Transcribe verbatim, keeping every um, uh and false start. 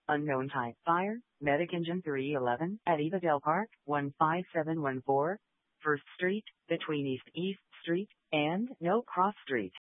Unknown type fire, medic engine three eleven, at Eva Del Park, one five seven one four, First Street, between East East Street and No Cross Street.